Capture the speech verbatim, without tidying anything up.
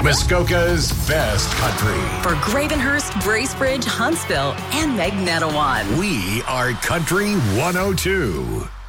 Muskoka's best country. For Gravenhurst, Bracebridge, Huntsville, and Magnetowan. We are Country one oh two.